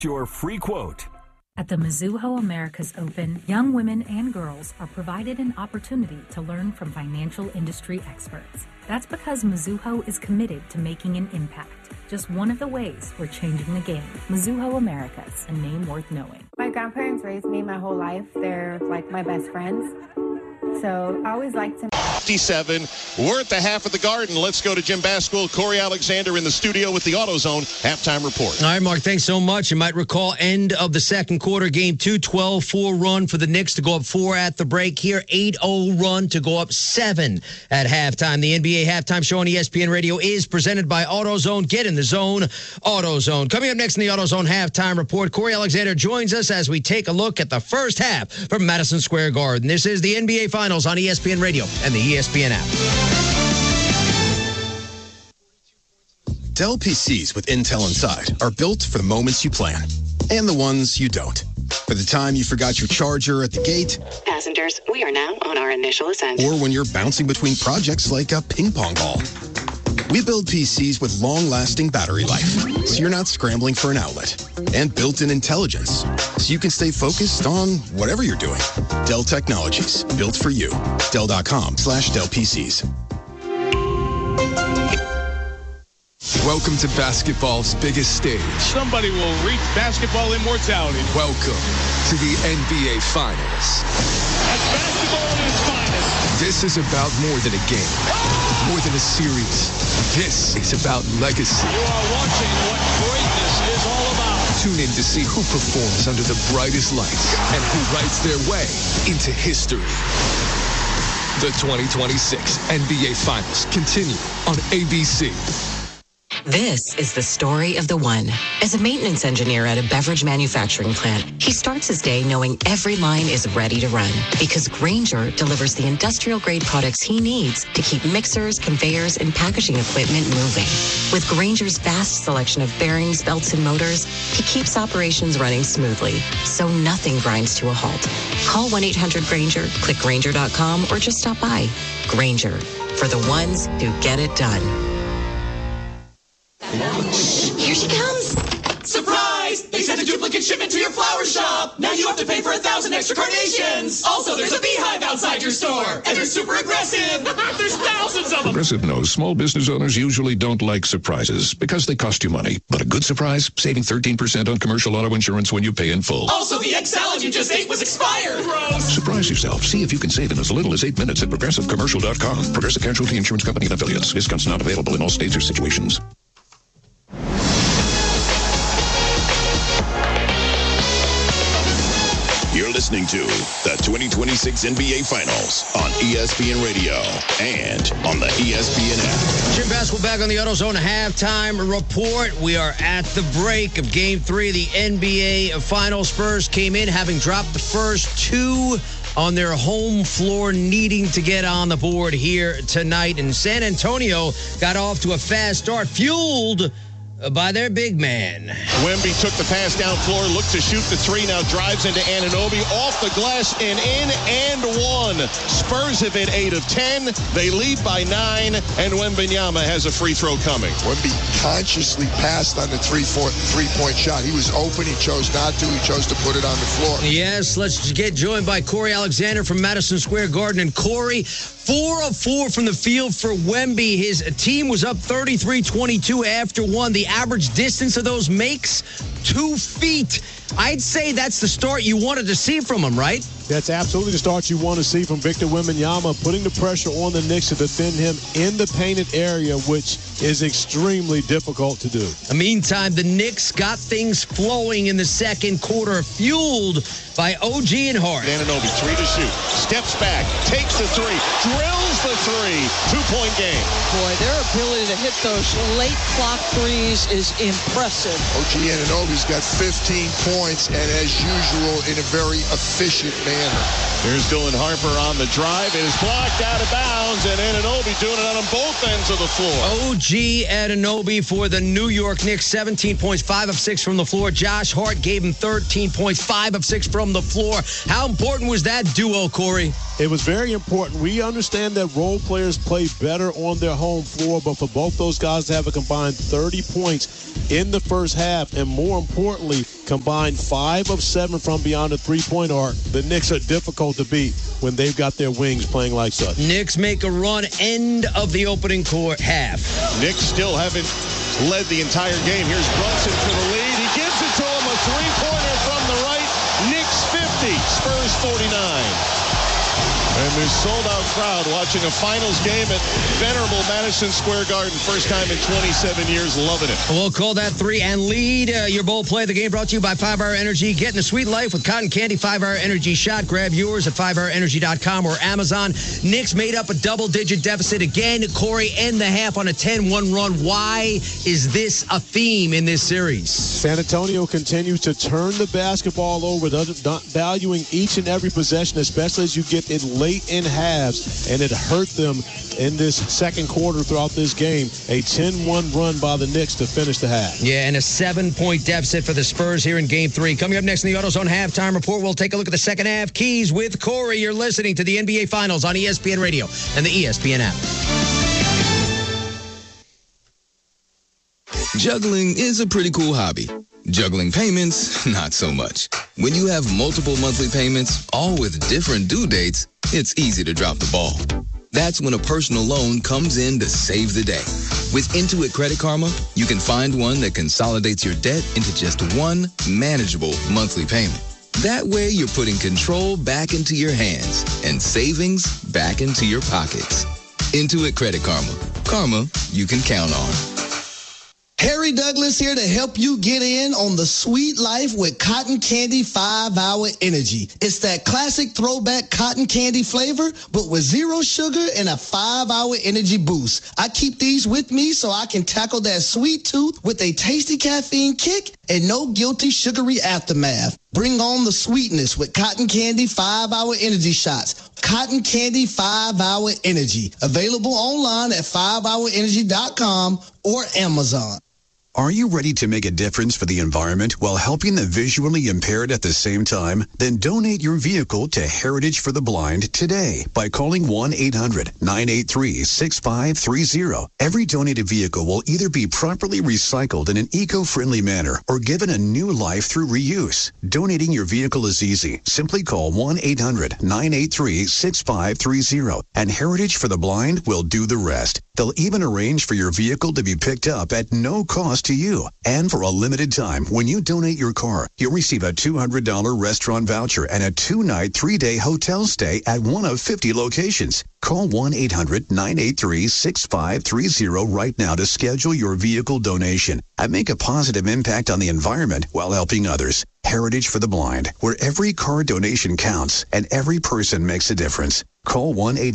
Your free quote. At the Mizuho Americas Open, young women and girls are provided an opportunity to learn from financial industry experts. That's because Mizuho is committed to making an impact. Just one of the ways we're changing the game. Mizuho Americas, a name worth knowing. My grandparents raised me my whole life. They're like my best friends. So I always like to... 57. We're at the half of the Garden. Let's go to Jim Basquill, Corey Alexander in the studio with the AutoZone halftime report. All right, Mark, thanks so much. You might recall end of the second quarter, game 2, 12-4 run for the Knicks to go up 4 at the break. Here, 8-0 run to go up 7 at halftime. The NBA halftime show on ESPN Radio is presented by AutoZone. Get in the zone, AutoZone. Coming up next in the AutoZone halftime report, Corey Alexander joins us as we take a look at the first half from Madison Square Garden. This is the NBA Finals on ESPN Radio and the ESPN app. Dell PCs with Intel inside are built for the moments you plan and the ones you don't. For the time you forgot your charger at the gate. Passengers, we are now on our initial ascent. Or when you're bouncing between projects like a ping pong ball. We build PCs with long-lasting battery life, so you're not scrambling for an outlet. And built-in intelligence, so you can stay focused on whatever you're doing. Dell Technologies, built for you. Dell.com/Dell PCs. Welcome to basketball's biggest stage. Somebody will reach basketball immortality. Welcome to the NBA Finals. That's basketball in its finest. This is about more than a game, more than a series. This is about legacy. You are watching what greatness is all about. Tune in to see who performs under the brightest lights and who writes their way into history. The 2026 NBA Finals continue on ABC. This is the story of the one. As a maintenance engineer at a beverage manufacturing plant, he starts his day knowing every line is ready to run because Grainger delivers the industrial-grade products he needs to keep mixers, conveyors, and packaging equipment moving. With Grainger's vast selection of bearings, belts, and motors, he keeps operations running smoothly, so nothing grinds to a halt. Call 1-800-GRAINGER, click Grainger.com, or just stop by. Grainger, for the ones who get it done. Here she comes! Surprise! They sent a duplicate shipment to your flower shop! Now you have to pay for 1,000 extra carnations! Also, there's a beehive outside your store! And they're super aggressive! There's thousands of them! Progressive knows small business owners usually don't like surprises because they cost you money. But a good surprise? Saving 13% on commercial auto insurance when you pay in full. Also, the egg salad you just ate was expired! Gross! Surprise yourself. See if you can save in as little as 8 minutes at ProgressiveCommercial.com. Progressive Casualty Insurance Company and Affiliates. Discounts not available in all states or situations. You're listening to the 2026 NBA Finals on ESPN Radio and on the ESPN app. Jim Basquill back on the AutoZone halftime report. We are at the break of Game 3 of the NBA Finals. Spurs came in having dropped the first 2 on their home floor, needing to get on the board here tonight. And San Antonio got off to a fast start, fueled by their big man. Wemby took the pass down floor, looked to shoot the 3, now drives into Anunoby, off the glass and in and 1. Spurs have hit 8 of 10. They lead by 9, and Wembanyama has a free throw coming. Wemby consciously passed on the three-point shot. He was open. He chose not to. He chose to put it on the floor. Yes, let's get joined by Corey Alexander from Madison Square Garden. And Corey, 4 of 4 from the field for Wemby. His team was up 33-22 after 1. The average distance of those makes 2 feet. I'd say that's the start you wanted to see from him, right? That's absolutely the start you want to see from Victor Wembanyama, putting the pressure on the Knicks to defend him in the painted area, which is extremely difficult to do. Meantime, the Knicks got things flowing in the second quarter, fueled by OG and Hart. Anunoby, 3 to shoot. Steps back, takes the 3, drills the 3. 2-point game. Boy, their ability to hit those late clock threes is impressive. OG Anunoby's got 15 points, and as usual, in a very efficient manner. Here's Dylan Harper on the drive. It is blocked out of bounds, and Anunoby doing it on both ends of the floor. OG Anunoby for the New York Knicks, 17 points, 5 of 6 from the floor. Josh Hart gave him 13 points, 5 of 6 from the floor. How important was that duo, Corey? It was very important. We understand that role players play better on their home floor, but for both those guys to have a combined 30 points in the first half, and more importantly, combined 5 of 7 from beyond the three-point arc. The Knicks are difficult to beat when they've got their wings playing like such. Knicks make a run end of the opening half. Knicks still haven't led the entire game. Here's Brunson for the lead. He gives it to him, a three-pointer from the right. Knicks 50, Spurs 49. And there's sold-out crowd watching a finals game at venerable Madison Square Garden. First time in 27 years, loving it. We'll call that 3 and lead. Your bold play of the game brought to you by 5-Hour Energy. Getting a sweet life with Cotton Candy 5-Hour Energy shot. Grab yours at 5hourenergy.com or Amazon. Knicks made up a double-digit deficit again. Corey, end the half on a 10-1 run. Why is this a theme in this series? San Antonio continues to turn the basketball over, not valuing each and every possession, especially as you get it late in halves, and it hurt them in this second quarter throughout this game. A 10-1 run by the Knicks to finish the half. Yeah, and a 7-point deficit for the Spurs here in Game 3. Coming up next in the AutoZone Halftime Report, we'll take a look at the second half keys with Corey. You're listening to the NBA Finals on ESPN Radio and the ESPN app. Juggling is a pretty cool hobby. Juggling payments, not so much. When you have multiple monthly payments, all with different due dates, it's easy to drop the ball. That's when a personal loan comes in to save the day. With Intuit Credit Karma, you can find one that consolidates your debt into just one manageable monthly payment. That way, you're putting control back into your hands and savings back into your pockets. Intuit Credit Karma. Karma you can count on. Harry Douglas here to help you get in on the sweet life with Cotton Candy 5-Hour Energy. It's that classic throwback cotton candy flavor, but with 0 sugar and a 5-hour energy boost. I keep these with me so I can tackle that sweet tooth with a tasty caffeine kick and no guilty sugary aftermath. Bring on the sweetness with Cotton Candy 5-Hour Energy Shots. Cotton Candy 5-Hour Energy. Available online at 5hourenergy.com or Amazon. Are you ready to make a difference for the environment while helping the visually impaired at the same time? Then donate your vehicle to Heritage for the Blind today by calling 1-800-983-6530. Every donated vehicle will either be properly recycled in an eco-friendly manner or given a new life through reuse. Donating your vehicle is easy. Simply call 1-800-983-6530 and Heritage for the Blind will do the rest. They'll even arrange for your vehicle to be picked up at no cost to you. And for a limited time, when you donate your car, you'll receive a $200 restaurant voucher and a 2-night, 3-day hotel stay at one of 50 locations. Call 1-800-983-6530 right now to schedule your vehicle donation and make a positive impact on the environment while helping others. Heritage for the Blind, where every car donation counts and every person makes a difference. Call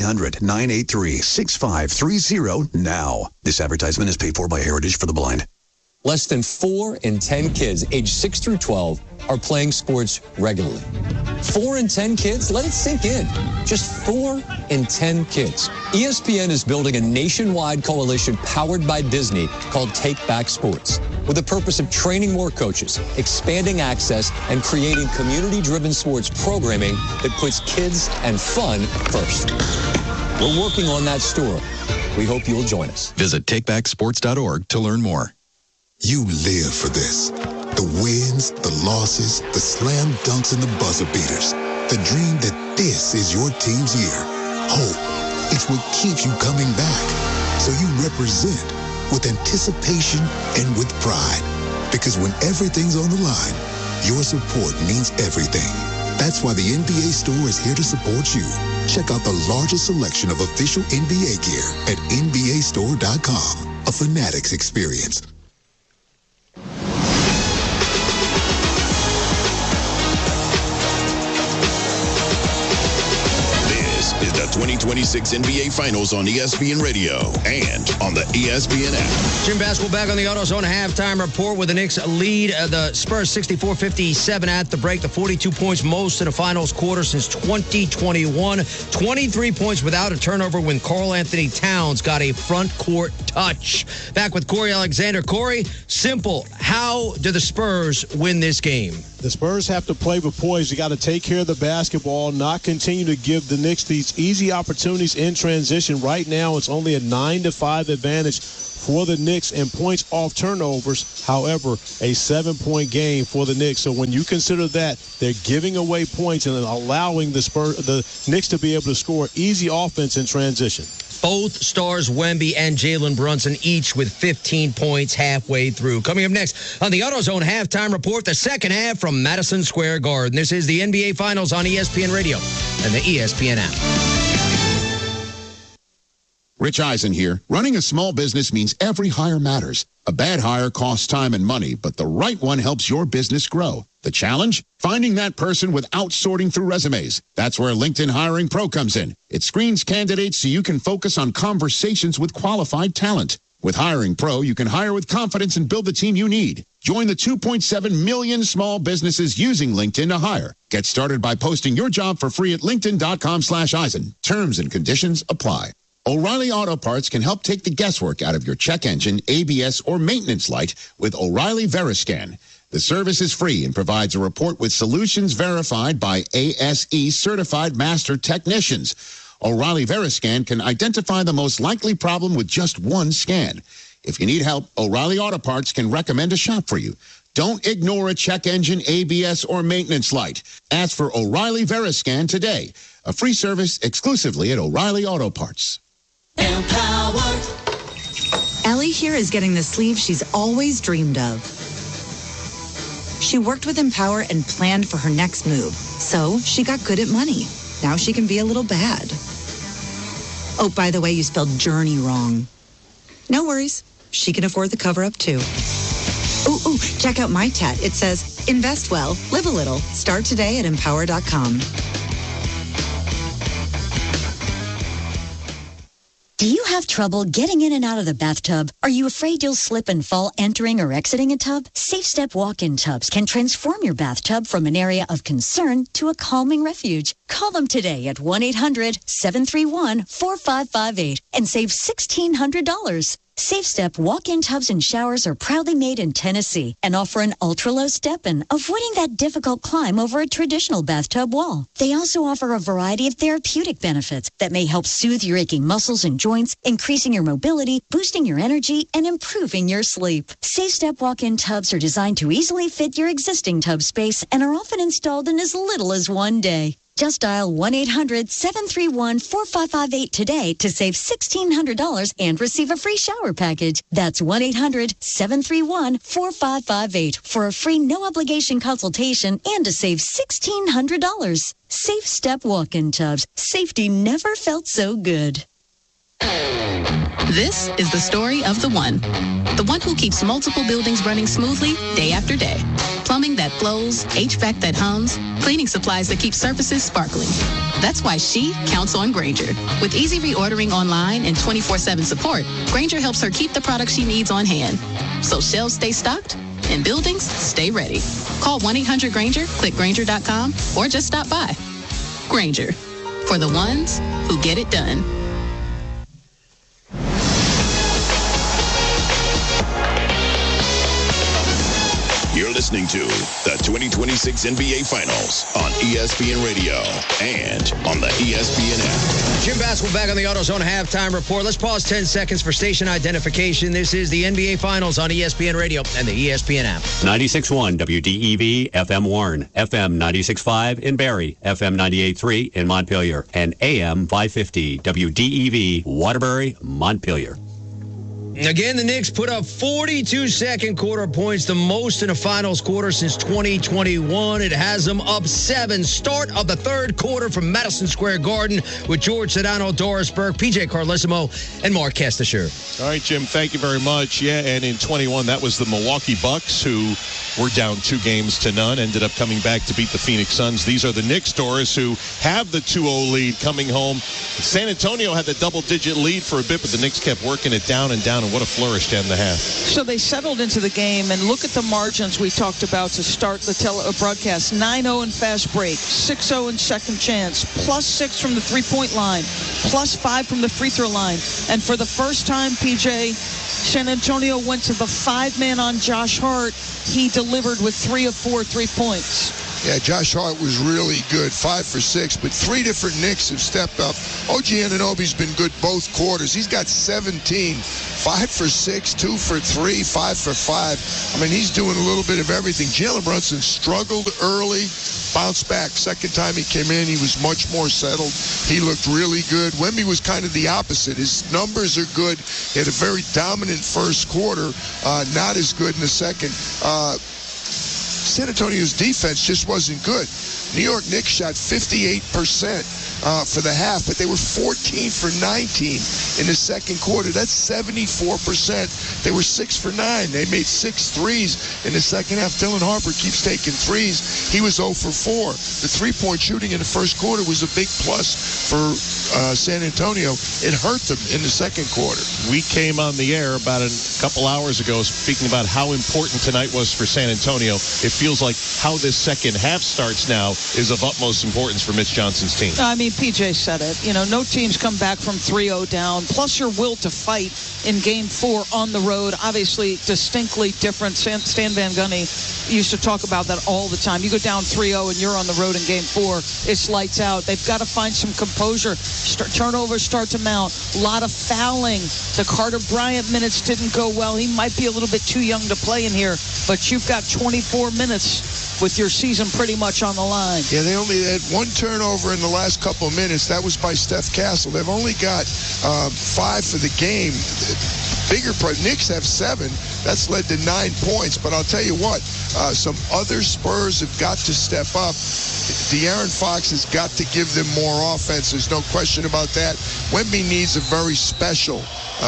1-800-983-6530 now. This advertisement is paid for by Heritage for the Blind. Less than 4 in 10 kids aged 6 through 12 are playing sports regularly. 4 in 10 kids? Let it sink in. Just 4 in 10 kids. ESPN is building a nationwide coalition powered by Disney called Take Back Sports, with the purpose of training more coaches, expanding access, and creating community-driven sports programming that puts kids and fun first. We're working on that story. We hope you'll join us. Visit takebacksports.org to learn more. You live for this. The wins, the losses, the slam dunks, and the buzzer beaters. The dream that this is your team's year. Hope. It's what keeps you coming back. So you represent with anticipation and with pride. Because when everything's on the line, your support means everything. That's why the NBA store is here to support you. Check out the largest selection of official NBA gear at NBAstore.com. A Fanatics experience. Is the 2026 NBA Finals on ESPN Radio and on the ESPN app. Jim Basketball back on the AutoZone Halftime Report with the Knicks lead. The Spurs 64-57 at the break. The 42 points most in a finals quarter since 2021. 23 points without a turnover when Karl Anthony Towns got a front court touch. Back with Corey Alexander. Corey, simple. How do the Spurs win this game? The Spurs have to play with poise. You got to take care of the basketball, not continue to give the Knicks these easy easy opportunities in transition. Right now, it's only a 9-5 advantage for the Knicks in points off turnovers. However, a 7-point game for the Knicks. So when you consider that, they're giving away points and allowing the Knicks to be able to score easy offense in transition. Both stars, Wemby and Jalen Brunson, each with 15 points halfway through. Coming up next on the AutoZone Halftime Report, the second half from Madison Square Garden. This is the NBA Finals on ESPN Radio and the ESPN app. Rich Eisen here. Running a small business means every hire matters. A bad hire costs time and money, but the right one helps your business grow. The challenge? Finding that person without sorting through resumes. That's where LinkedIn Hiring Pro comes in. It screens candidates so you can focus on conversations with qualified talent. With Hiring Pro, you can hire with confidence and build the team you need. Join the 2.7 million small businesses using LinkedIn to hire. Get started by posting your job for free at linkedin.com/Eisen. Terms and conditions apply. O'Reilly Auto Parts can help take the guesswork out of your check engine, ABS, or maintenance light with O'Reilly Veriscan. The service is free and provides a report with solutions verified by ASE certified master technicians. O'Reilly Veriscan can identify the most likely problem with just one scan. If you need help, O'Reilly Auto Parts can recommend a shop for you. Don't ignore a check engine, ABS, or maintenance light. Ask for O'Reilly Veriscan today. A free service exclusively at O'Reilly Auto Parts. Empowered. Ellie here is getting the sleeve she's always dreamed of. She worked with Empower and planned for her next move, so she got good at money. Now she can be a little bad. Oh, by the way, you spelled journey wrong. No worries. She can afford the cover-up, too. Ooh, check out my tat. It says, invest well, live a little. Start today at empower.com. Do you have trouble getting in and out of the bathtub? Are you afraid you'll slip and fall entering or exiting a tub? SafeStep walk-in tubs can transform your bathtub from an area of concern to a calming refuge. Call them today at 1-800-731-4558 and save $1,600. SafeStep walk-in tubs and showers are proudly made in Tennessee and offer an ultra-low step-in, avoiding that difficult climb over a traditional bathtub wall. They also offer a variety of therapeutic benefits that may help soothe your aching muscles and joints, increasing your mobility, boosting your energy, and improving your sleep. SafeStep walk-in tubs are designed to easily fit your existing tub space and are often installed in as little as one day. Just dial 1-800-731-4558 today to save $1,600 and receive a free shower package. That's 1-800-731-4558 for a free no-obligation consultation and to save $1,600. Safe Step walk-in tubs. Safety never felt so good. This is the story of the one who keeps multiple buildings running smoothly day after day. Plumbing that flows, HVAC that hums, cleaning supplies that keep surfaces sparkling. That's why she counts on Grainger. With easy reordering online and 24/7 support, Grainger helps her keep the products she needs on hand. So shelves stay stocked and buildings stay ready. Call 1-800-GRAINGER, click Grainger.com, or just stop by. Grainger, for the ones who get it done. You're listening to the 2026 NBA Finals on ESPN Radio and on the ESPN app. Jim Bass back on the AutoZone Halftime Report. Let's pause 10 seconds for station identification. This is the NBA Finals on ESPN Radio and the ESPN app. 96.1 WDEV FM Warren, FM 96.5 in Barrie, FM 98.3 in Montpelier, and AM 550 WDEV Waterbury, Montpelier. Again, the Knicks put up 42 second quarter points, the most in a finals quarter since 2021. It has them up 7. Start of the third quarter from Madison Square Garden with George Sedano, Doris Burke, PJ Carlissimo, and Mark Kestisher. All right, Jim, thank you very much. Yeah, and in 21, that was the Milwaukee Bucks who were down 2-0, ended up coming back to beat the Phoenix Suns. These are the Knicks, Doris, who have the 2-0 lead coming home. San Antonio had the double-digit lead for a bit, but the Knicks kept working it down and down. And what a flourish to end the half. So they settled into the game, and look at the margins we talked about to start the broadcast. 9-0 in fast break, 6-0 in second chance, +6 from the three-point line, +5 from the free throw line. And for the first time, PJ, San Antonio went to the 5-man on Josh Hart. He delivered with 3 of 4 3 points. Yeah, Josh Hart was really good, 5 for 6, but 3 different Knicks have stepped up. OG Anunoby's been good both quarters. He's got 17, 5 for 6, 2 for 3, 5 for 5. I mean, he's doing a little bit of everything. Jalen Brunson struggled early, bounced back. Second time he came in, he was much more settled. He looked really good. Wemby was kind of the opposite. His numbers are good. He had a very dominant first quarter, not as good in the second. San Antonio's defense just wasn't good. New York Knicks shot 58% for the half, but they were 14 for 19 in the second quarter. That's 74%. They were 6 for 9. They made 6 threes in the second half. Dylan Harper keeps taking threes. He was 0 for 4. The three-point shooting in the first quarter was a big plus for San Antonio. It hurt them in the second quarter. We came on the air about a couple hours ago speaking about how important tonight was for San Antonio. It feels like how this second half starts now is of utmost importance for Mitch Johnson's team. I mean, PJ said it. You know, no teams come back from 3-0 down. Plus your will to fight in Game 4 on the road. Obviously, distinctly different. Stan Van Gundy used to talk about that all the time. You go down 3-0 and you're on the road in Game 4. It's lights out. They've got to find some composure. Turnovers start to mount. A lot of fouling. The Carter Bryant minutes didn't go well. He might be a little bit too young to play in here, but you've got 24 minutes with your season pretty much on the line. Yeah, they only had 1 turnover in the last couple of minutes. That was by Steph Castle. They've only got 5 for the game. Bigger Knicks have 7. That's led to 9 points. But I'll tell you what, some other Spurs have got to step up. De'Aaron Fox has got to give them more offense. There's no question about that. Wemby needs a very special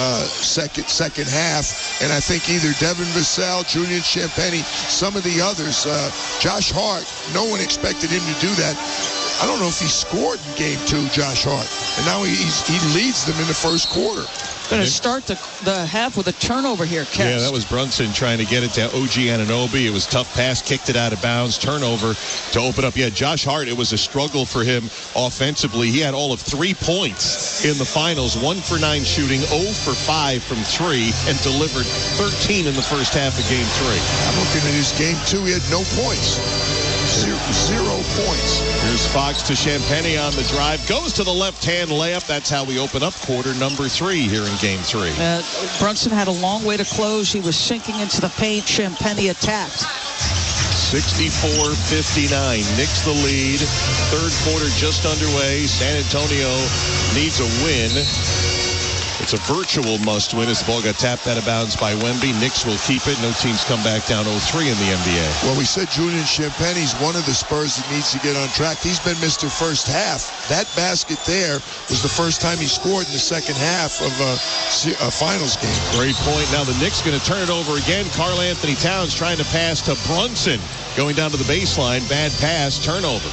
second half, and I think either Devin Vassell, Julian Champagnie, some of the others, Josh Hart, no one expected him to do that. I don't know if he scored in Game 2, Josh Hart, and now he leads them in the first quarter. Going to start the half with a turnover here, Kes. Yeah, that was Brunson trying to get it to OG Anunoby. It was tough pass, kicked it out of bounds, turnover to open up. Yeah, Josh Hart, it was a struggle for him offensively. He had all of 3 points in the finals, 1 for 9 shooting, 0 for 5 from 3, and delivered 13 in the first half of Game 3. I'm looking at his Game 2. He had no points. 0 points. Here's Fox to Champagnie on the drive. Goes to the left-hand layup. That's how we open up quarter number 3 here in Game 3. Brunson had a long way to close. He was sinking into the paint. Champagnie attacked. 64-59. Knicks the lead. Third quarter just underway. San Antonio needs a win. It's a virtual must-win as the ball got tapped out of bounds by Wemby. Knicks will keep it. No teams come back down 0-3 in the NBA. Well, we said Julian Champagnie's one of the Spurs that needs to get on track. He's been Mr. First Half. That basket there was the first time he scored in the second half of a finals game. Great point. Now the Knicks going to turn it over again. Karl Anthony Towns trying to pass to Brunson. Going down to the baseline. Bad pass. Turnover.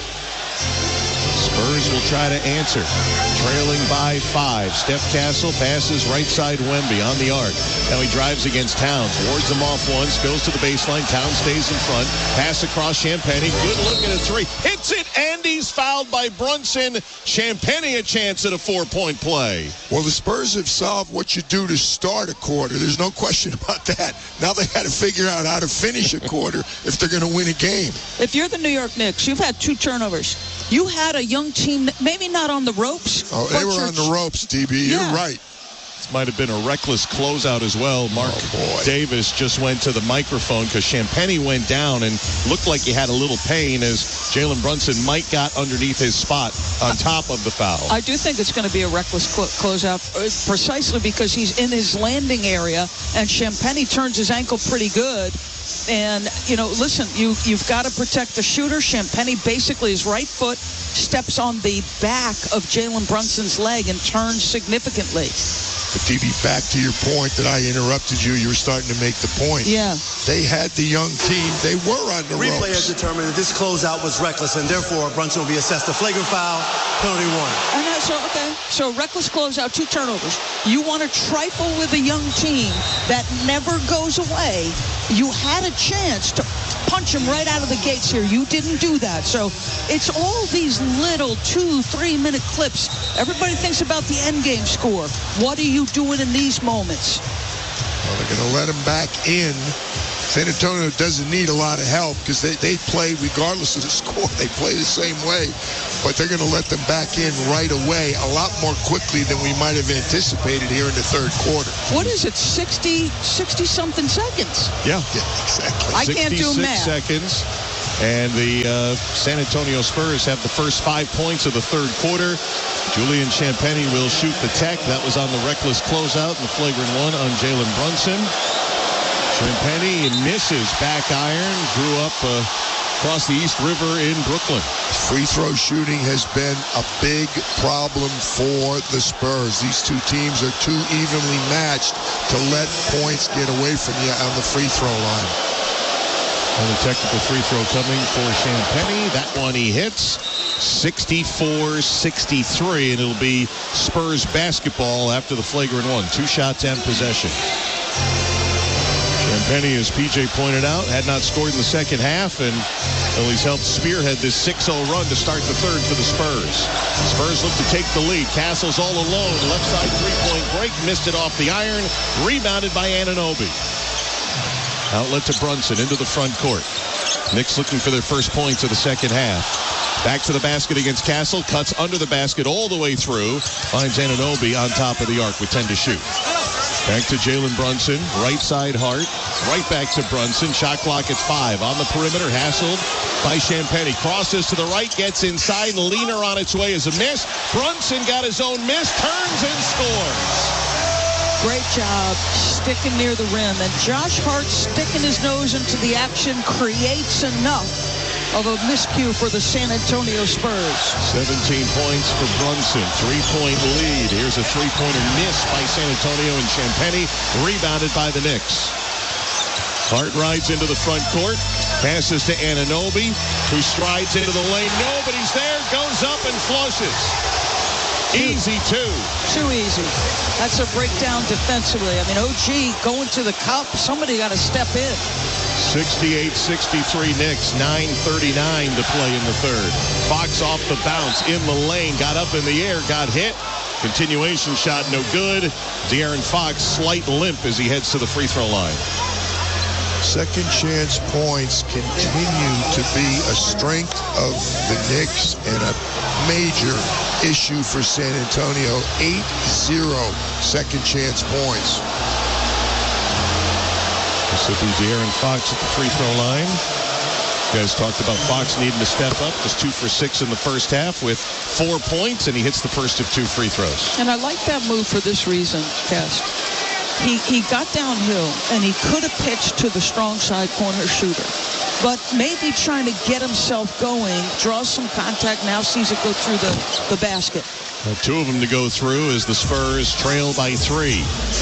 Spurs will try to answer. Trailing by 5. Steph Castle passes right side Wemby on the arc. Now he drives against Towns. Wards him off once. Goes to the baseline. Towns stays in front. Pass across Champagnie. Good look at a 3. Hits it and he's fouled by Brunson. Champagnie a chance at a 4-point play. Well, the Spurs have solved what you do to start a quarter. There's no question about that. Now they got to figure out how to finish a quarter if they're going to win a game. If you're the New York Knicks, you've had 2 turnovers. You had a young team, maybe not on the ropes. Oh, they were on the ropes, DB. Yeah. You're right. This might have been a reckless closeout as well. Mark Davis just went to the microphone because Champagnie went down and looked like he had a little pain as Jalen Brunson might got underneath his spot on top of the foul. I do think it's going to be a reckless closeout precisely because he's in his landing area and Champagnie turns his ankle pretty good. And, you know, listen, you've got to protect the shooter. Champagnie basically his right foot steps on the back of Jalen Brunson's leg and turns significantly. But DB, back to your point that I interrupted you. You were starting to make the point. Yeah. They had the young team. They were on the replay ropes. has determined that this closeout was reckless, and therefore Brunson will be assessed a flagrant foul, penalty 1. And so reckless closeout, 2 turnovers. You want to trifle with a young team that never goes away. You had a chance to punch him right out of the gates here. You didn't do that. So it's all these little 2-3 minute clips. Everybody thinks about the end game score. What are you doing in these moments? Well, they're going to let him back in. San Antonio doesn't need a lot of help because they play regardless of the score. They play the same way, but they're going to let them back in right away a lot more quickly than we might have anticipated here in the third quarter. What is it, 60-something seconds? Yeah, exactly. I can't do 66 math. seconds. And the San Antonio Spurs have the first 5 points of the third quarter. Julian Champagnie will shoot the tech. That was on the reckless closeout and the flagrant one on Jalen Brunson. Champagnie misses back iron, grew up across the East River in Brooklyn. Free throw shooting has been a big problem for the Spurs. These two teams are too evenly matched to let points get away from you on the free throw line. And the technical free throw coming for Champagnie. That one he hits. 64-63, and it'll be Spurs basketball after the flagrant one. 2 shots and possession. Champagnie, as PJ pointed out, had not scored in the second half, and he's helped spearhead this 6-0 run to start the third for the Spurs. Spurs look to take the lead. Castle's all alone. Left side three-point break. Missed it off the iron. Rebounded by Anunoby. Outlet to Brunson into the front court. Knicks looking for their first points of the second half. Back to the basket against Castle. Cuts under the basket all the way through. Finds Anunoby on top of the arc with 10 to shoot. Back to Jalen Brunson. Right side Hart. Right back to Brunson. Shot clock at 5. On the perimeter, hassled by Champagnie. Crosses to the right. Gets inside. Leaner on its way is a miss. Brunson got his own miss. Turns and scores. Great job sticking near the rim. And Josh Hart sticking his nose into the action creates enough of a miscue for the San Antonio Spurs. 17 points for Brunson. 3-point lead. Here's a three-pointer miss by San Antonio, and Champagnie rebounded by the Knicks. Hart rides into the front court. Passes to Anunoby, who strides into the lane. Nobody's there. Goes up and flushes. Easy two. Too easy. That's a breakdown defensively. I mean, OG going to the cup. Somebody got to step in. 68-63 Knicks. 9:39 to play in the third. Fox off the bounce in the lane. Got up in the air. Got hit. Continuation shot no good. De'Aaron Fox slight limp as he heads to the free throw line. Second chance points continue to be a strength of the Knicks and a major issue for San Antonio. 8-0 second chance points. This will be De'Aaron Fox at the free throw line. You guys talked about Fox needing to step up. Was 2 for 6 in the first half with 4 points, and he hits the first of 2 free throws. And I like that move for this reason, Cass. He got downhill, and he could have pitched to the strong side corner shooter. But maybe trying to get himself going, draws some contact, now sees it go through the basket. Well, 2 of them to go through as the Spurs trail by 3.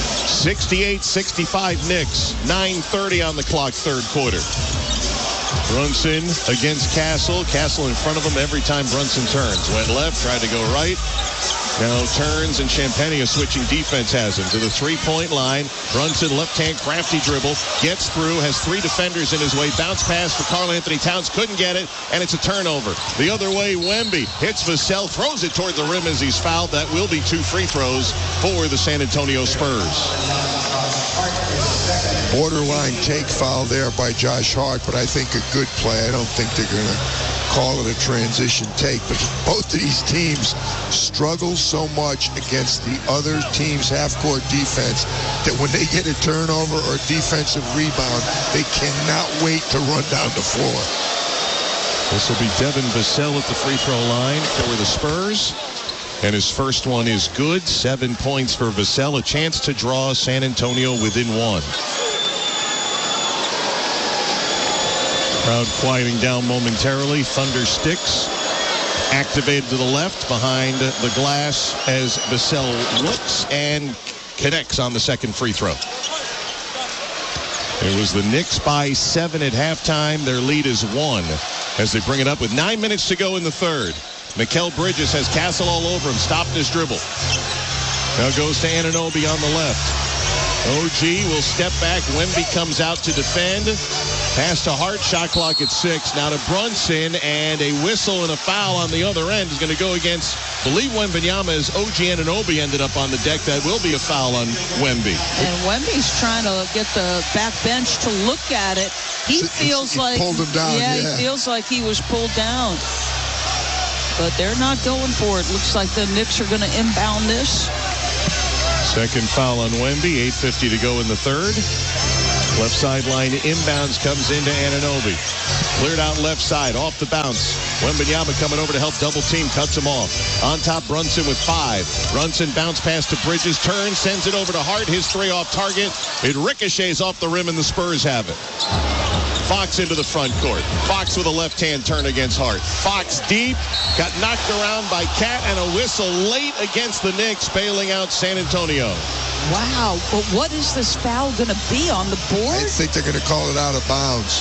68-65 Knicks. 9:30 on the clock, third quarter. Brunson against Castle. Castle in front of him every time Brunson turns. Went left, tried to go right. Now turns, and Champagnie switching defense has him to the three-point line. Brunson, left-hand crafty dribble, gets through, has 3 defenders in his way. Bounce pass for Karl Anthony Towns, couldn't get it, and it's a turnover. The other way, Wemby hits Vassell, throws it toward the rim as he's fouled. That will be 2 free throws for the San Antonio Spurs. Borderline take foul there by Josh Hart, but I think a good play. I don't think they're going to call it a transition take, but both of these teams struggle so much against the other team's half-court defense that when they get a turnover or a defensive rebound, they cannot wait to run down the floor. This will be Devin Vassell at the free throw line for the Spurs. And his first one is good. 7 points for Vassell. A chance to draw San Antonio within 1. Crowd quieting down momentarily. Thunder sticks. Activated to the left behind the glass as Vassell looks and connects on the second free throw. It was the Knicks by 7 at halftime. Their lead is 1 as they bring it up with 9 minutes to go in the third. Mikal Bridges has Castle all over him, stopped his dribble. Now goes to Anunoby on the left. OG will step back. Wemby comes out to defend. Pass to Hart, shot clock at 6. Now to Brunson, and a whistle and a foul on the other end is going to go against, I believe, Wembanyama, as OG Anunoby ended up on the deck. That will be a foul on Wemby. And Wemby's trying to get the back bench to look at it. He feels like pulled him down. Yeah, he feels like he was pulled down. But they're not going for it. Looks like the Knicks are going to inbound this. Second foul on Wemby. 8:50 to go in the third. Left sideline inbounds comes into Anunoby. Cleared out left side, off the bounce. Wembanyama coming over to help double team, cuts him off. On top, Brunson with 5. Brunson bounce pass to Bridges, turns, sends it over to Hart. His 3 off target. It ricochets off the rim, and the Spurs have it. Fox into the front court. Fox with a left-hand turn against Hart. Fox deep, got knocked around by Cat, and a whistle late against the Knicks, bailing out San Antonio. Wow, but what is this foul going to be on the board? I think they're going to call it out of bounds.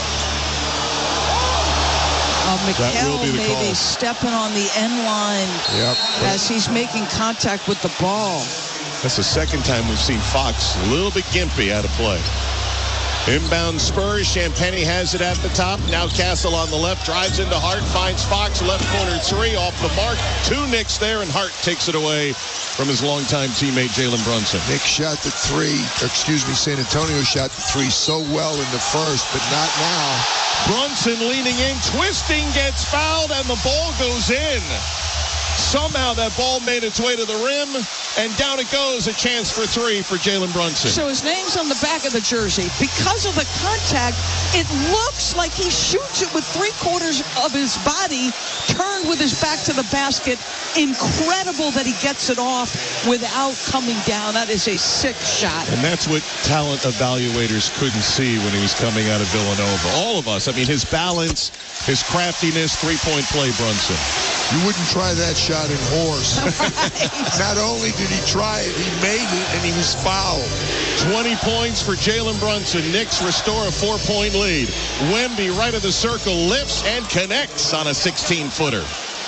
McHale maybe stepping on the end line as he's making contact with the ball. That's the second time we've seen Fox a little bit gimpy out of play. Inbound Spurs. Champagny has it at the top. Now Castle on the left. Drives into Hart. Finds Fox. Left corner 3 off the mark. 2 Knicks there, and Hart takes it away from his longtime teammate Jalen Brunson. Knicks shot the 3. San Antonio shot the 3 so well in the first, but not now. Brunson leaning in, twisting, gets fouled, and the ball goes in. Somehow that ball made its way to the rim, and down it goes. A chance for 3 for Jalen Brunson. So his name's on the back of the jersey. Because of the contact, it looks like he shoots it with 3/4 of his body turned with his back to the basket. Incredible that he gets it off without coming down. That is a sick shot. And that's what talent evaluators couldn't see when he was coming out of Villanova. All of us. I mean, his balance, his craftiness, 3-point play, Brunson. You wouldn't try that shot in Horse. Not only did he try it, he made it, and he was fouled. 20 points for Jalen Brunson. Knicks restore a 4-point lead. Wemby right of the circle, lifts and connects on a 16-footer.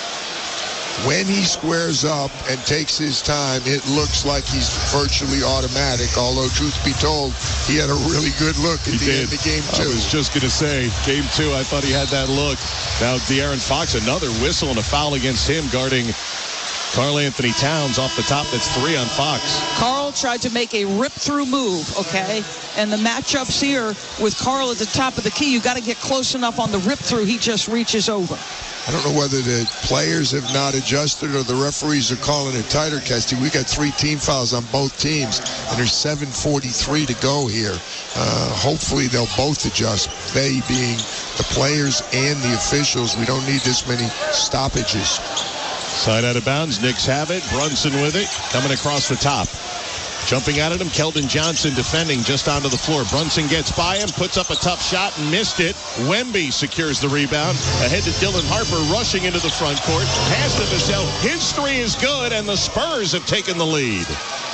When he squares up and takes his time, it looks like he's virtually automatic. Although, truth be told, he had a really good look at the end of game 2. I was just going to say, game 2, I thought he had that look. Now, De'Aaron Fox, another whistle and a foul against him, guarding Karl Anthony Towns off the top. That's 3 on Fox. Karl tried to make a rip-through move, okay? And the matchups here with Karl at the top of the key, you got to get close enough on the rip-through. He just reaches over. I don't know whether the players have not adjusted or the referees are calling it tighter, Kesty. We got 3 team fouls on both teams, and there's 7:43 to go here. Hopefully they'll both adjust, they being the players and the officials. We don't need this many stoppages. Side out of bounds. Knicks have it. Brunson with it. Coming across the top. Jumping out at him, Keldon Johnson defending just onto the floor. Brunson gets by him, puts up a tough shot and missed it. Wemby secures the rebound. Ahead to Dylan Harper, rushing into the front court. Pass to Vassell. His 3 is good, and the Spurs have taken the lead.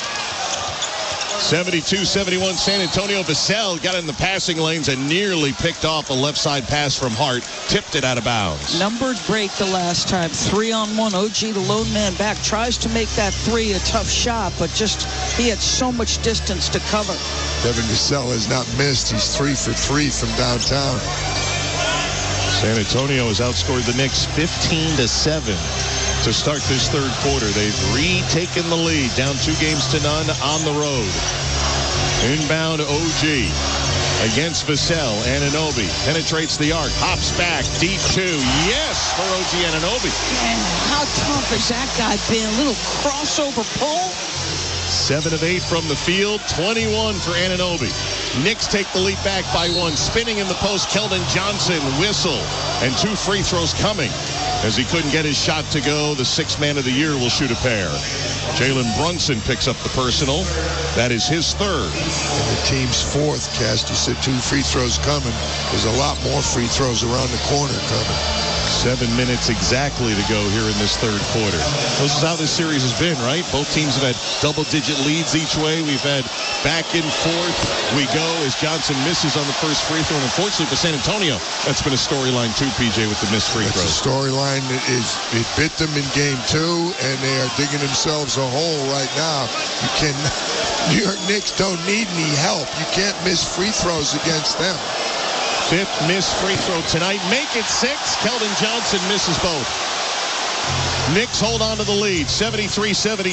72-71 San Antonio. Vassell got in the passing lanes and nearly picked off a left side pass from Hart. Tipped it out of bounds. Numbered break the last time. 3-on-1. OG, the lone man back, tries to make that 3 a tough shot, but just he had so much distance to cover. Devin Vassell has not missed. He's 3 for 3 from downtown. San Antonio has outscored the Knicks 15-7. To start this third quarter. They've retaken the lead, down 2-0 on the road. Inbound OG against Vassell. Anunoby penetrates the arc, hops back, deep 2. Yes, for OG Anunoby. Man, how tough has that guy been? A little crossover pull. 7 of 8 from the field, 21 for Anunoby. Knicks take the lead back by 1. Spinning in the post, Keldon Johnson, whistle, and 2 free throws coming. As he couldn't get his shot to go, the 6th man of the year will shoot a pair. Jalen Brunson picks up the personal. That is his 3rd. And the team's 4th, Cast. You said 2 free throws coming. There's a lot more free throws around the corner coming. 7 minutes exactly to go here in this third quarter. This is how this series has been, right? Both teams have had double-digit leads each way. We've had back and forth. We go as Johnson misses on the first free throw. And unfortunately for San Antonio, that's been a storyline too, PJ, with the missed free throws. It's a storyline. It bit them in game 2, and they are digging themselves a hole right now. You can New York Knicks don't need any help. You can't miss free throws against them. Fifth missed free throw tonight. Make it 6. Keldon Johnson misses both. Knicks hold on to the lead, 73-72.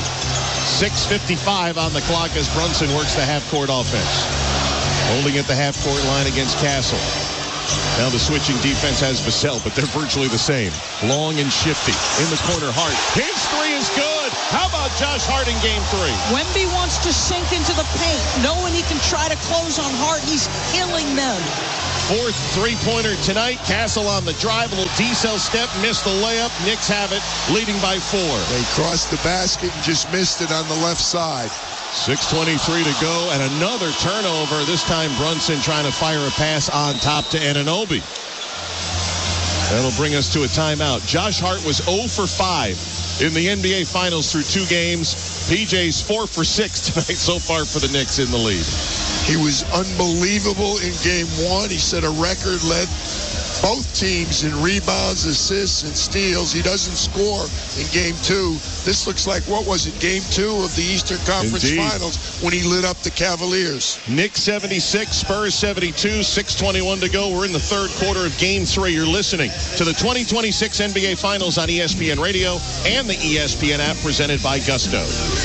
6:55 on the clock as Brunson works the half-court offense. Holding at the half-court line against Castle. Now the switching defense has Vassell, but they're virtually the same. Long and shifty. In the corner, Hart. His three is good. How about Josh Hart in game 3? Wemby wants to sink into the paint, knowing he can try to close on Hart. He's killing them. Fourth three-pointer tonight. Castle on the drive. A little D-cell step. Missed the layup. Knicks have it, leading by 4. They crossed the basket and just missed it on the left side. 6:23 to go, and another turnover. This time Brunson trying to fire a pass on top to Anunoby. That'll bring us to a timeout. Josh Hart was 0 for 5 in the NBA Finals through 2 games. PJ's 4 for 6 tonight so far for the Knicks in the lead. He was unbelievable in game 1. He set a record, led both teams in rebounds, assists, and steals. He doesn't score in game 2. This looks like, what was it, game 2 of the Eastern Conference Finals when he lit up the Cavaliers. Knicks 76, Spurs 72, 6:21 to go. We're in the third quarter of game 3. You're listening to the 2026 NBA Finals on ESPN Radio and the ESPN app presented by Gusto.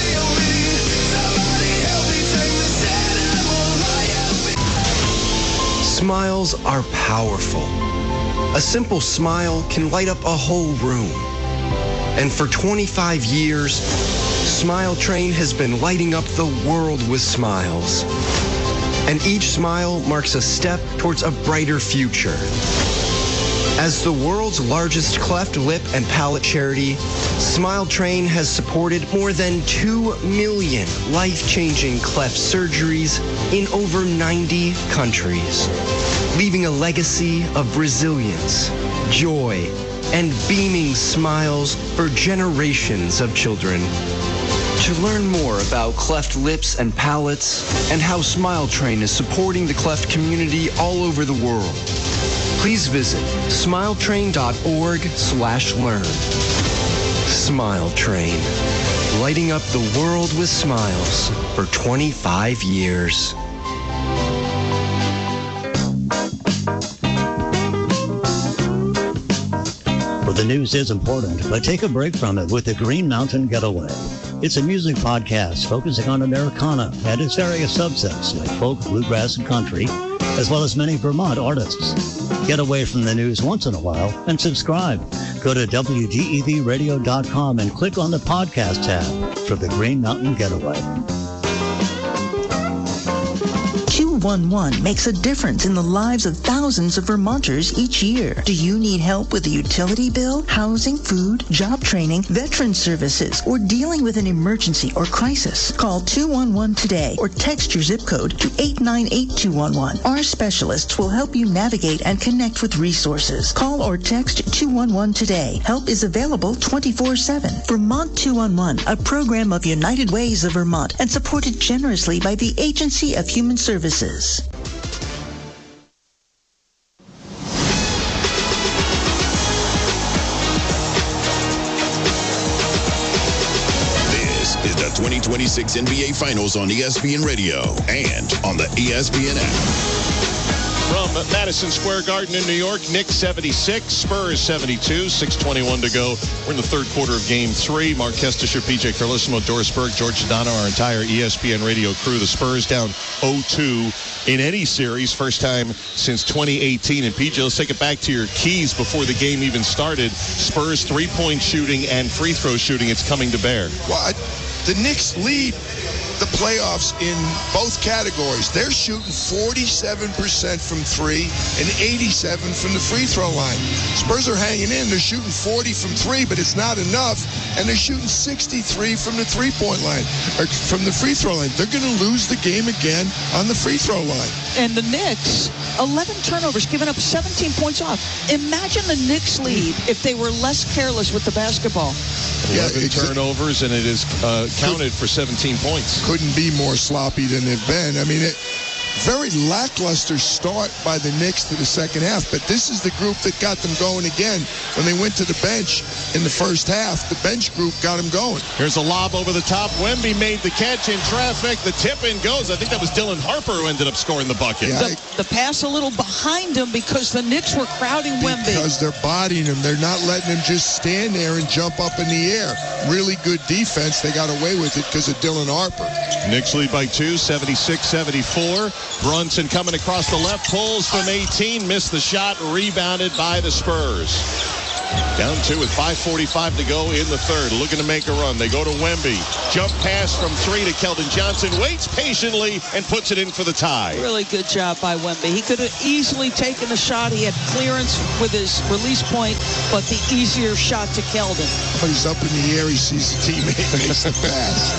Smiles are powerful. A simple smile can light up a whole room. And for 25 years, Smile Train has been lighting up the world with smiles. And each smile marks a step towards a brighter future. As the world's largest cleft lip and palate charity, Smile Train has supported more than 2 million life-changing cleft surgeries in over 90 countries, leaving a legacy of resilience, joy, and beaming smiles for generations of children. To learn more about cleft lips and palates and how Smile Train is supporting the cleft community all over the world, please visit smiletrain.org/learn. Smile Train, lighting up the world with smiles for 25 years. Well, the news is important, but take a break from it with the Green Mountain Getaway. It's a music podcast focusing on Americana and its various subsets like folk, bluegrass, and country, as well as many Vermont artists. Get away from the news once in a while and subscribe. Go to WDEVradio.com and click on the podcast tab for the Green Mountain Getaway. 211 makes a difference in the lives of thousands of Vermonters each year. Do you need help with a utility bill, housing, food, job training, veteran services, or dealing with an emergency or crisis? Call 211 today or text your zip code to 898211. Our specialists will help you navigate and connect with resources. Call or text 211 today. Help is available 24/7. Vermont 211, a program of United Ways of Vermont and supported generously by the Agency of Human Services. This is the 2026 NBA Finals on ESPN Radio and on the ESPN app. From Madison Square Garden in New York, Knicks 76, Spurs 72, 6:21 to go. We're in the third quarter of game 3. Mark Kestisher, PJ Carlissimo, Doris Berg, George Sedano, our entire ESPN radio crew. The Spurs down 0-2 in any series, first time since 2018. And PJ, let's take it back to your keys before the game even started. Spurs three-point shooting and free throw shooting, it's coming to bear. Well, the Knicks lead the playoffs in both categories. They're shooting 47% from 3 and 87 from the free throw line. Spurs are hanging in. They're shooting 40 from 3, but it's not enough. And they're shooting 63 from the three-point line, or from the free throw line. They're going to lose the game again on the free throw line. And the Knicks, 11 turnovers, giving up 17 points off. Imagine the Knicks lead if they were less careless with the basketball. 11 turnovers, and it is counted for 17 points. Couldn't be more sloppy than they've been. I mean, very lackluster start by the Knicks to the second half, but this is the group that got them going again. When they went to the bench in the first half, the bench group got them going. Here's a lob over the top. Wemby made the catch in traffic. The tip-in goes. I think that was Dylan Harper who ended up scoring the bucket. Yeah, the pass a little behind him because the Knicks were crowding Wemby. Because they're bodying him. They're not letting him just stand there and jump up in the air. Really good defense. They got away with it because of Dylan Harper. Knicks lead by 2, 76-74. Brunson coming across the left, pulls from 18, missed the shot, rebounded by the Spurs. Down 2 with 5:45 to go in the third. Looking to make a run. They go to Wemby. Jump pass from 3 to Keldon Johnson. Waits patiently and puts it in for the tie. Really good job by Wemby. He could have easily taken the shot. He had clearance with his release point, but the easier shot to Keldon. But he's up in the air. He sees the teammate, makes the pass.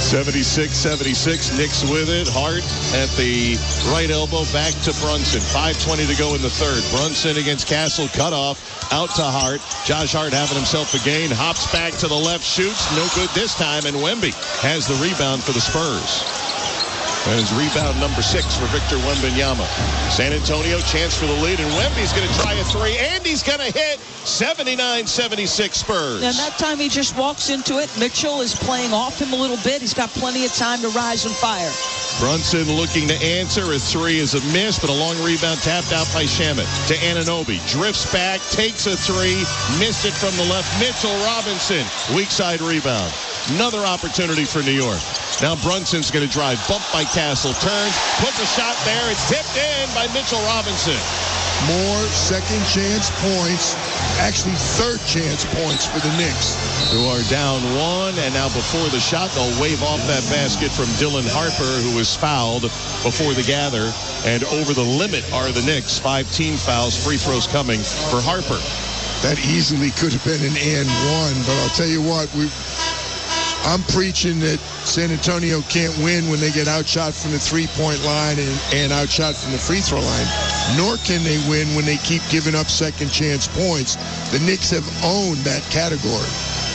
76-76. Knicks with it. Hart at the right elbow. Back to Brunson. 5:20 to go in the third. Brunson against Castle. Cut off. Out to Hart. Josh Hart having himself a gain. Hops back to the left. Shoots. No good this time. And Wemby has the rebound for the Spurs. That is rebound number 6 for Victor Wembanyama. San Antonio, chance for the lead, and Wemby's going to try a 3, and he's going to hit. 79-76 Spurs. And that time he just walks into it. Mitchell is playing off him a little bit. He's got plenty of time to rise and fire. Brunson looking to answer. A 3 is a miss, but a long rebound tapped out by Shamet to Anunoby. Drifts back, takes a 3, missed it from the left. Mitchell Robinson, weak side rebound. Another opportunity for New York. Now Brunson's going to drive, bump by Castle, turns, puts a shot there. It's tipped in by Mitchell Robinson. More second chance points, actually third chance points for the Knicks. Who are down 1, and now before the shot, they'll wave off that basket from Dylan Harper, who was fouled before the gather. And over the limit are the Knicks. 5 team fouls, free throws coming for Harper. That easily could have been an and 1, but I'll tell you what, I'm preaching that San Antonio can't win when they get outshot from the three-point line and outshot from the free throw line. Nor can they win when they keep giving up second chance points. The Knicks have owned that category.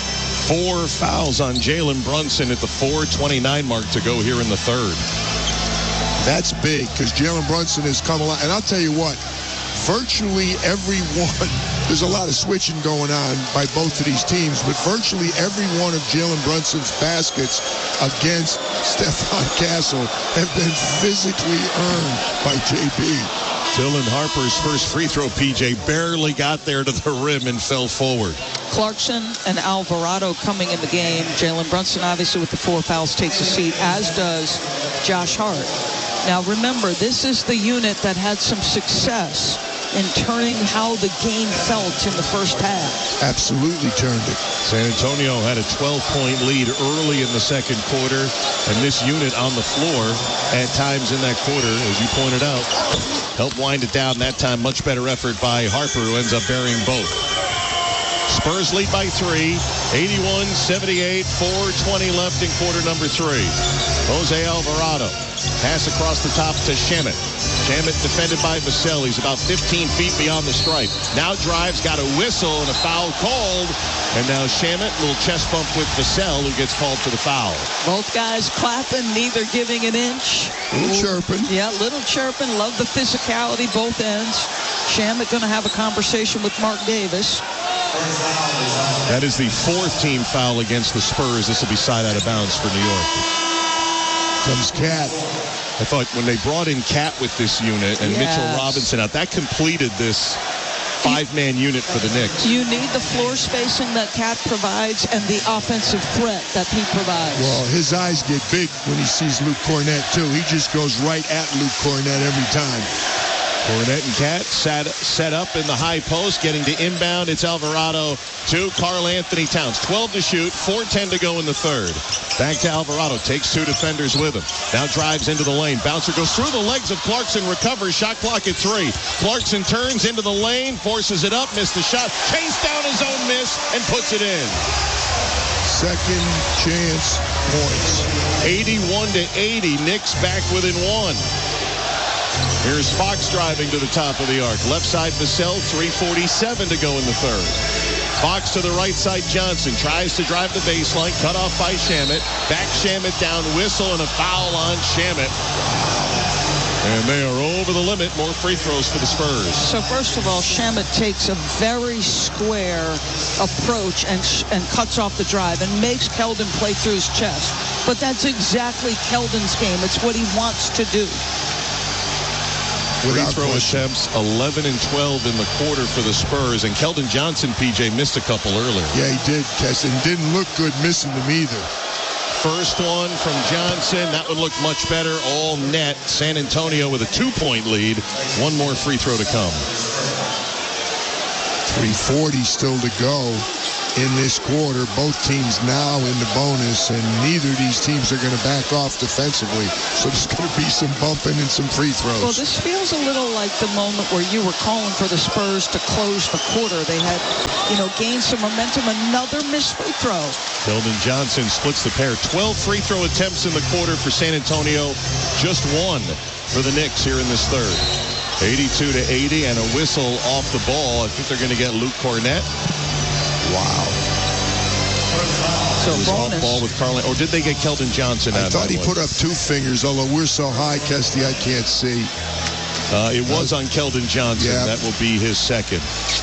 4 fouls on Jalen Brunson at the 4:29 mark to go here in the third. That's big because Jalen Brunson has come along. And I'll tell you what, virtually everyone, there's a lot of switching going on by both of these teams, but virtually every one of Jalen Brunson's baskets against Stephon Castle have been physically earned by JB. Dylan Harper's first free throw, PJ, barely got there to the rim and fell forward. Clarkson and Alvarado coming in the game. Jalen Brunson, obviously, with the 4 fouls, takes a seat, as does Josh Hart. Now, remember, this is the unit that had some success in turning how the game felt in the first half. Absolutely turned it. San Antonio had a 12-point lead early in the second quarter, and this unit on the floor at times in that quarter, as you pointed out, helped wind it down. That time, much better effort by Harper, who ends up burying both. Spurs lead by 3, 81-78, 4:20 left in quarter number 3. Jose Alvarado, pass across the top to Shamet. Shamet defended by Vassell. He's about 15 feet beyond the stripe. Now drives, got a whistle and a foul called. And now Shamet, little chest bump with Vassell, who gets called for the foul. Both guys clapping, neither giving an inch. Little chirping. Yeah, little chirping. Love the physicality, both ends. Shamet going to have a conversation with Mark Davis. That is the 4th team foul against the Spurs. This will be side out of bounds for New York. Comes Cat. I thought when they brought in Cat with this unit and Mitchell Robinson out, that completed this 5-man unit for the Knicks. You need the floor spacing that Cat provides and the offensive threat that he provides. Well, his eyes get big when he sees Luke Cornett, too. He just goes right at Luke Cornett every time. Cornett and Cat set up in the high post, getting to inbound. It's Alvarado to Karl Anthony Towns. 12 to shoot, 4:10 to go in the third. Back to Alvarado, takes 2 defenders with him. Now drives into the lane. Bouncer goes through the legs of Clarkson, recovers, shot clock at 3. Clarkson turns into the lane, forces it up, missed the shot, chased down his own miss, and puts it in. Second chance points. 81-80, Knicks back within 1. Here's Fox driving to the top of the arc. Left side Vassell, 3:47 to go in the third. Fox to the right side, Johnson tries to drive the baseline, cut off by Shamet. Back Shamet down, whistle, and a foul on Shamet. And they are over the limit. More free throws for the Spurs. So first of all, Shamet takes a very square approach and cuts off the drive and makes Keldon play through his chest. But that's exactly Keldon's game. It's what he wants to do. Free throw attempts 11 and 12 in the quarter for the Spurs. And Keldon Johnson, PJ, missed a couple earlier. Yeah, he did, Keston. Didn't look good missing them either. First one from Johnson. That one looked much better. All net. San Antonio with a 2-point lead. One more free throw to come. 3:40 still to go in this quarter. Both teams now in the bonus, and neither of these teams are going to back off defensively. So there's going to be some bumping and some free throws. Well, this feels a little like the moment where you were calling for the Spurs to close the quarter. They had, gained some momentum. Another missed free throw. Keldon Johnson splits the pair. 12 free throw attempts in the quarter for San Antonio. Just one for the Knicks here in this third. 82-80 and a whistle off the ball. I think they're going to get Luke Cornett. Wow. So off ball with Carlin. Or did they get Keldon Johnson out? I thought he put up 2 fingers, although we're so high, Kesty, I can't see. It was on Keldon Johnson. Yeah. That will be his second.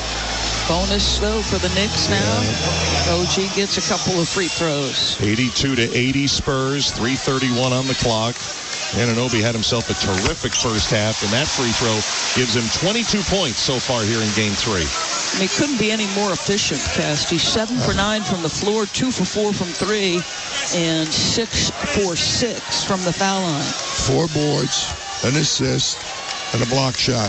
Bonus, though, for the Knicks now. OG gets a couple of free throws. 82-80 Spurs, 3:31 on the clock. Anunoby had himself a terrific first half, and that free throw gives him 22 points so far here in Game 3. I mean, couldn't be any more efficient, Casty. 7 for 9 from the floor, 2 for 4 from 3, and 6 for 6 from the foul line. 4 boards, an assist, and a block shot.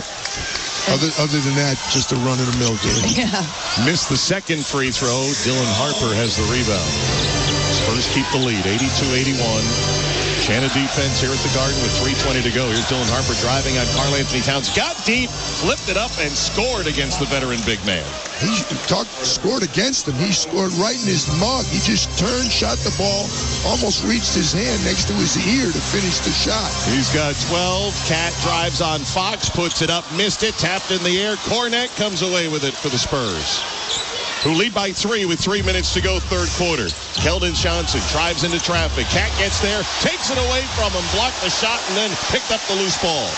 Other than that, just a run-of-the-mill game. Yeah. Missed the second free throw. Dylan Harper has the rebound. Spurs keep the lead, 82-81. Shannon defense here at the Garden with 3:20 to go. Here's Dylan Harper driving on Karl Anthony Towns. Got deep, flipped it up, and scored against the veteran big man. He scored against him. He scored right in his mug. He just turned, shot the ball, almost reached his hand next to his ear to finish the shot. He's got 12. Cat drives on Fox, puts it up, missed it, tapped in the air. Cornett comes away with it for the Spurs, who lead by 3 with 3 minutes to go third quarter. Keldon Johnson drives into traffic. Cat gets there, takes it away from him, blocked the shot, and then picked up the loose ball.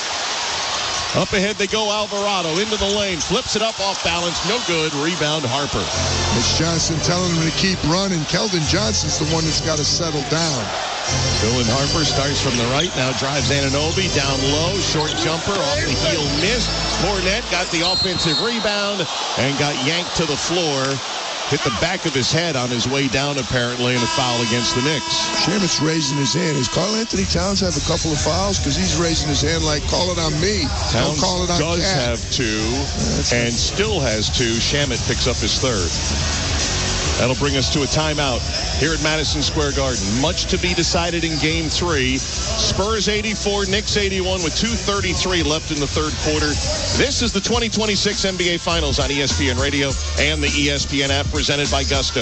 Up ahead they go. Alvarado into the lane, flips it up off balance, no good. Rebound Harper. It's Johnson telling him to keep running. Keldon Johnson's the one that's got to settle down. Dylan Harper starts from the right, now drives Anunoby down low, short jumper off the heel, missed. Cornett got the offensive rebound and got yanked to the floor. Hit the back of his head on his way down, apparently, and a foul against the Knicks. Shamet's raising his hand. Does Karl Anthony Towns have a couple of fouls? Because he's raising his hand like, call it on me. Don't call it on Cat. Does have 2 and still has 2. Shamet picks up his third. That'll bring us to a timeout here at Madison Square Garden. Much to be decided in Game 3. Spurs 84, Knicks 81 with 2:33 left in the third quarter. This is the 2026 NBA Finals on ESPN Radio and the ESPN app, presented by Gusto.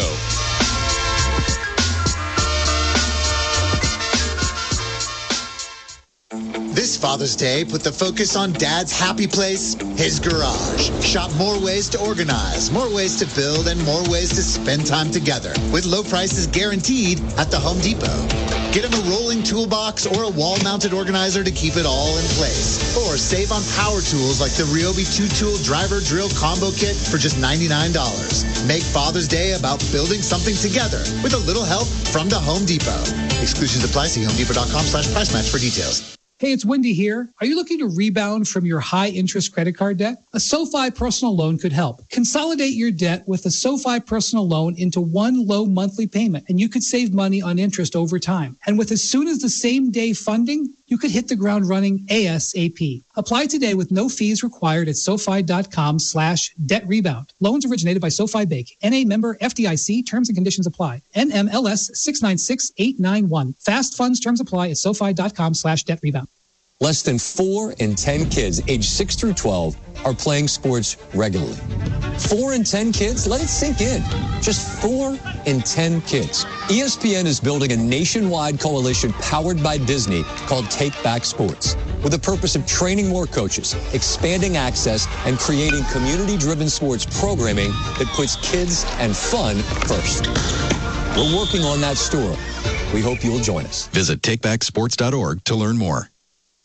This Father's Day, put the focus on Dad's happy place, his garage. Shop more ways to organize, more ways to build, and more ways to spend time together, with low prices guaranteed at the Home Depot. Get him a rolling toolbox or a wall-mounted organizer to keep it all in place. Or save on power tools like the Ryobi 2-tool driver drill combo kit for just $99. Make Father's Day about building something together with a little help from the Home Depot. Exclusions apply. See HomeDepot.com/price match for details. Hey, it's Wendy here. Are you looking to rebound from your high-interest credit card debt? A SoFi personal loan could help. Consolidate your debt with a SoFi personal loan into one low monthly payment, and you could save money on interest over time. And with as soon as the same day funding, you could hit the ground running ASAP. Apply today with no fees required at SoFi.com/debt rebound. Loans originated by SoFi Bank. NA member FDIC. Terms and conditions apply. NMLS 696891. Fast funds terms apply at SoFi.com/debt rebound. Less than 4 in 10 kids aged 6 through 12 are playing sports regularly. 4 in 10 kids? Let it sink in. Just 4 in 10 kids. ESPN is building a nationwide coalition powered by Disney called Take Back Sports, with the purpose of training more coaches, expanding access, and creating community-driven sports programming that puts kids and fun first. We're working on that story. We hope you'll join us. Visit takebacksports.org to learn more.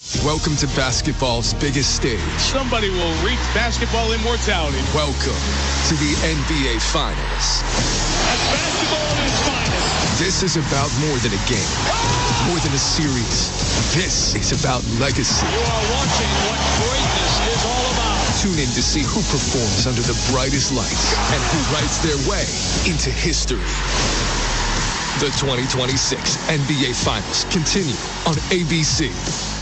Welcome to basketball's biggest stage. Somebody will reach basketball immortality. Welcome to the NBA Finals. That's basketball in its finest. This is about more than a game, more than a series. This is about legacy. You are watching what greatness is all about. Tune in to see who performs under the brightest lights and who writes their way into history. The 2026 NBA Finals continue on ABC.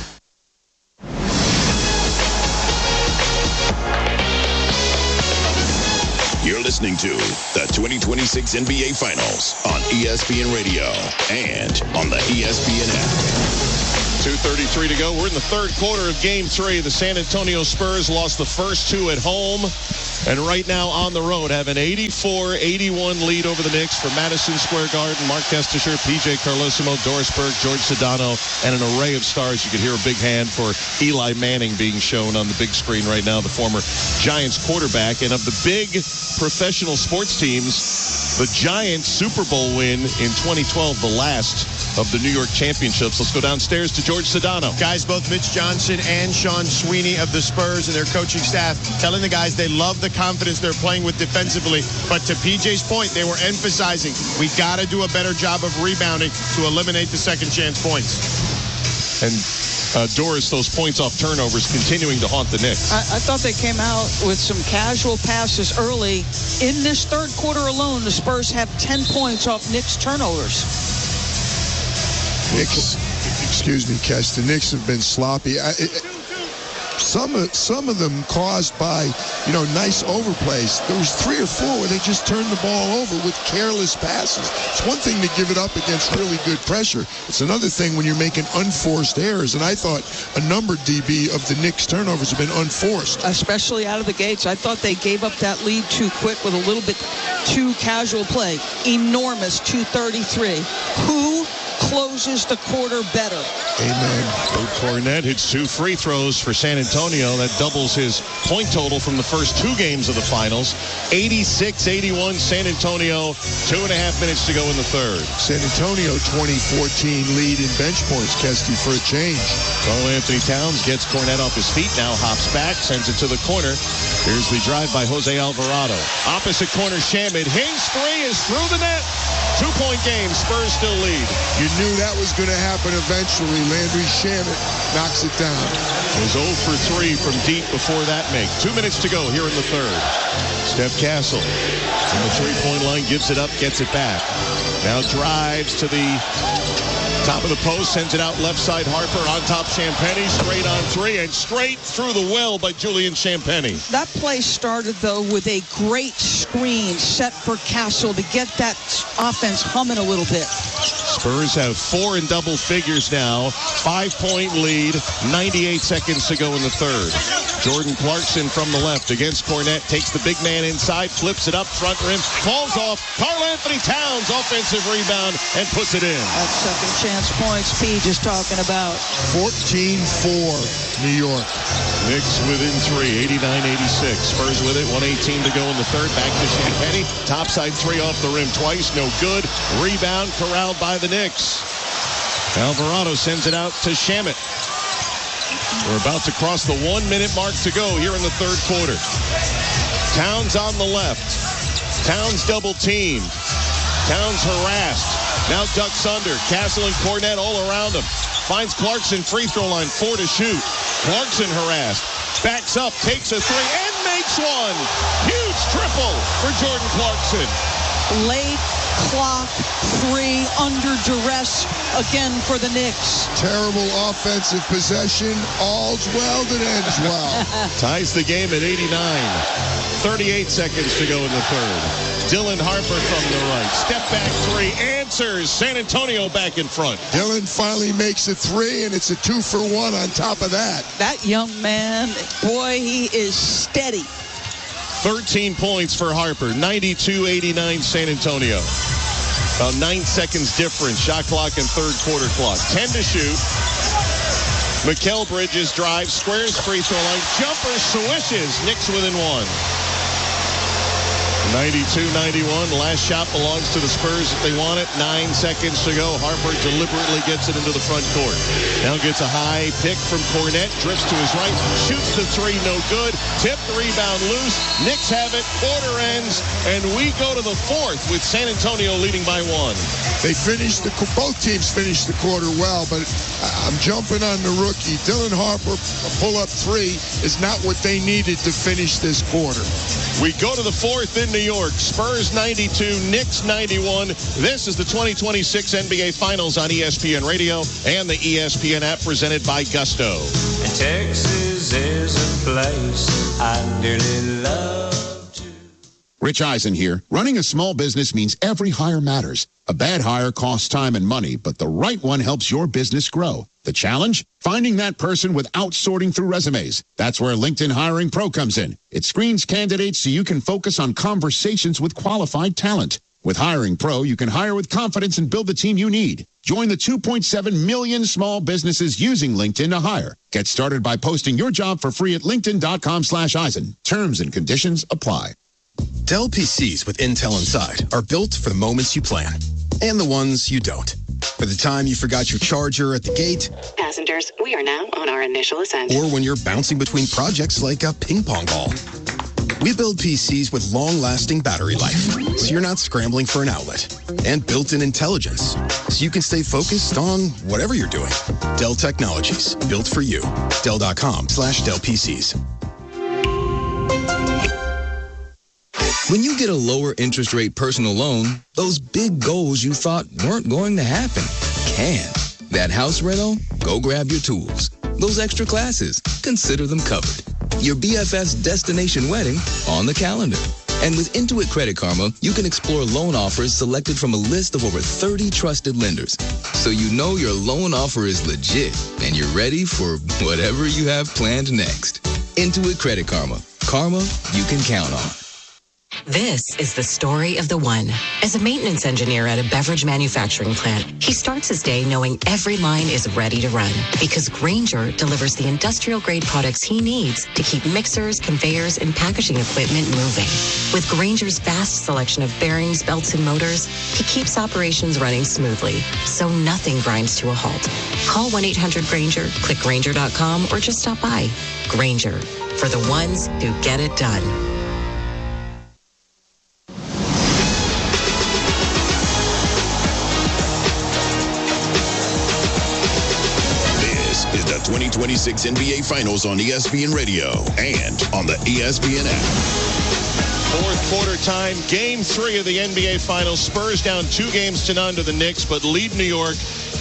You're listening to the 2026 NBA Finals on ESPN Radio and on the ESPN app. 2:33 to go. We're in the third quarter of Game 3. The San Antonio Spurs lost the first two at home, and right now on the road have an 84-81 lead over the Knicks from Madison Square Garden. Mark Testisher, PJ Carlosimo, Doris Burke, George Sedano, and an array of stars. You could hear a big hand for Eli Manning being shown on the big screen right now, the former Giants quarterback. And of the big professional sports teams, the Giants Super Bowl win in 2012, the last of the New York championships. Let's go downstairs to George Sedano. Guys, both Mitch Johnson and Sean Sweeney of the Spurs and their coaching staff telling the guys they love the confidence they're playing with defensively. But to PJ's point, they were emphasizing we got to do a better job of rebounding to eliminate the second chance points. And Doris, those points off turnovers continuing to haunt the Knicks. I thought they came out with some casual passes early. In this third quarter alone, the Spurs have 10 points off Knicks turnovers. Knicks, excuse me, Kes, the Knicks have been sloppy. Some of them caused by, nice overplays. There was 3 or 4 where they just turned the ball over with careless passes. It's one thing to give it up against really good pressure. It's another thing when you're making unforced errors. And I thought a number, DB, of the Knicks turnovers have been unforced. Especially out of the gates. I thought they gave up that lead too quick with a little bit too casual play. Enormous 2:33. Who closes the quarter better? Amen. Kornet hits 2 free throws for San Antonio. That doubles his point total from the first 2 games of the finals. 86-81 San Antonio. 2.5 minutes to go in the third. San Antonio 2014 lead in bench points, Kesty, for a change. Karl Anthony Towns gets Kornet off his feet, now hops back, sends it to the corner. Here's the drive by Jose Alvarado. Opposite corner, Shamet. His 3 is through the net. 2-point game. Spurs still lead. You knew that was going to happen eventually. Landry Shamet knocks it down. It was 0 for 3 from deep before that make. 2 minutes to go here in the third. Steph Castle from the 3-point line gives it up, gets it back. Now drives to the top of the post, sends it out left side. Harper on top. Champagnie straight on 3 and straight through the well by Julian Champagnie. That play started, though, with a great screen set for Castle to get that offense humming a little bit. Spurs have 4 in double figures now. 5-point lead. 98 seconds to go in the third. Jordan Clarkson from the left against Kornet. Takes the big man inside. Flips it up front rim. Falls off. Karl Anthony Towns offensive rebound and puts it in. That second chance points Pete is talking about. 14-4 New York. Knicks within 3. 89-86. Spurs with it. 1:18 to go in the third. Back to Champagnie. Topside 3 off the rim twice. No good. Rebound corralled by the Knicks. Alvarado sends it out to Shamet. We're about to cross the 1-minute mark to go here in the third quarter. Towns on the left. Towns double teamed. Towns harassed. Now ducks under. Castle and Kornet all around him. Finds Clarkson free throw line. 4 to shoot. Clarkson harassed. Backs up. Takes a 3 and makes one. Huge triple for Jordan Clarkson. Late clock 3 under duress again for the Knicks. Terrible offensive possession. All's well that ends well. Ties the game at 89. 38 seconds to go in the third. Dylan Harper from the right. Step back 3. Answers. San Antonio back in front. Dylan finally makes a 3, and it's a 2-for-1 on top of that. That young man, boy, he is steady. 13 points for Harper. 92-89 San Antonio. About 9 seconds difference. Shot clock and third quarter clock. 10 to shoot. Mikal Bridges drives, squares free throw line. Jumper swishes. Knicks within 1. 92-91. Last shot belongs to the Spurs if they want it. 9 seconds to go. Harper deliberately gets it into the front court. Now gets a high pick from Cornette. Drifts to his right. Shoots the three. No good. Tip, rebound loose. Knicks have it. Quarter ends. And we go to the fourth with San Antonio leading by 1. They finished both teams finished the quarter well, but I'm jumping on the rookie. Dylan Harper, a pull-up three is not what they needed to finish this quarter. We go to the fourth in New York. Spurs 92, Knicks 91. This is the 2026 NBA Finals on ESPN Radio and the ESPN app presented by Gusto. And Texas is a place I dearly love to. Rich Eisen here. Running a small business means every hire matters. A bad hire costs time and money, but the right one helps your business grow. The challenge? Finding that person without sorting through resumes. That's where LinkedIn Hiring Pro comes in. It screens candidates so you can focus on conversations with qualified talent. With Hiring Pro, you can hire with confidence and build the team you need. Join the 2.7 million small businesses using LinkedIn to hire. Get started by posting your job for free at linkedin.com/Eisen. Terms and conditions apply. Dell PCs with Intel inside are built for the moments you plan and the ones you don't. For the time you forgot your charger at the gate. Passengers, we are now on our initial ascent. Or when you're bouncing between projects like a ping pong ball. We build PCs with long-lasting battery life, so you're not scrambling for an outlet. And built-in intelligence, so you can stay focused on whatever you're doing. Dell Technologies, built for you. Dell.com/Dell PCs. When you get a lower interest rate personal loan, those big goals you thought weren't going to happen can. That house rental? Go grab your tools. Those extra classes? Consider them covered. Your BFF's destination wedding? On the calendar. And with Intuit Credit Karma, you can explore loan offers selected from a list of over 30 trusted lenders. So you know your loan offer is legit and you're ready for whatever you have planned next. Intuit Credit Karma. Karma you can count on. This is the story of the one. As a maintenance engineer at a beverage manufacturing plant, he starts his day knowing every line is ready to run because Grainger delivers the industrial-grade products he needs to keep mixers, conveyors, and packaging equipment moving. With Grainger's vast selection of bearings, belts, and motors, he keeps operations running smoothly, so nothing grinds to a halt. Call 1-800-GRAINGER, click Grainger.com, or just stop by. Grainger, for the ones who get it done. Is the 2026 NBA Finals on ESPN Radio and on the ESPN app. Fourth quarter time, game 3 of the NBA Finals. Spurs down 2 games to none to the Knicks, but lead New York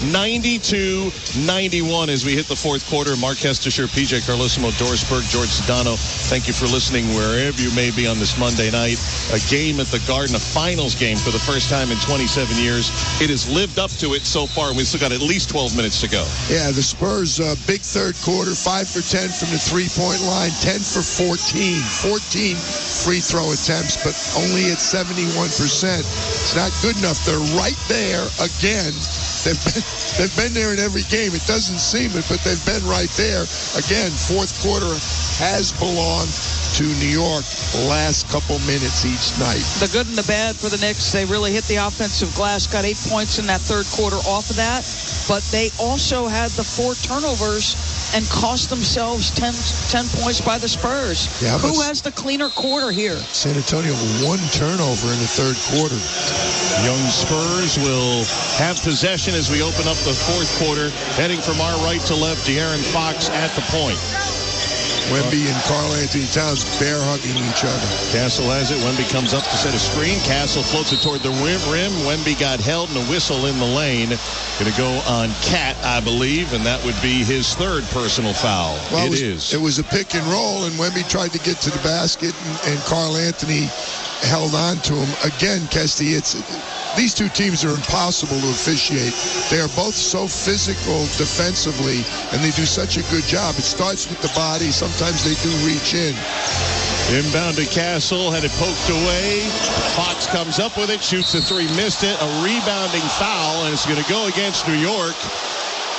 92-91 as we hit the fourth quarter. Mark Hestisher, PJ Carlissimo, Doris Burke, George Sedano. Thank you for listening wherever you may be on this Monday night. A game at the Garden, a finals game for the first time in 27 years. It has lived up to it so far, and we've still got at least 12 minutes to go. Yeah, the Spurs, big third quarter, 5 for 10 from the three-point line, 10 for 14. 14 free throw attempts, but only at 71%. It's not good enough. They're right there again. They've been there in every game. It doesn't seem it, but they've been right there. Again, fourth quarter has belonged to New York last couple minutes each night. The good and the bad for the Knicks, they really hit the offensive glass, got 8 points in that third quarter off of that, but they also had the 4 turnovers and cost themselves 10 points by the Spurs. Yeah, who has the cleaner quarter here? San Antonio, 1 turnover in the third quarter. Young Spurs will have possession as we open up the fourth quarter. Heading from our right to left, De'Aaron Fox at the point. Wemby and Karl-Anthony Towns bear hugging each other. Castle has it. Wemby comes up to set a screen. Castle floats it toward the rim. Wemby got held and a whistle in the lane. Going to go on Cat, I believe, and that would be his third personal foul. Well, it was a pick and roll, and Wemby tried to get to the basket, and Karl-Anthony held on to him. Again, Kesty, these two teams are impossible to officiate. They are both so physical defensively, and they do such a good job. It starts with the body. Sometimes they do reach in. Inbound to Castle, had it poked away. Fox comes up with it, shoots the 3, missed it. A rebounding foul, and it's going to go against New York.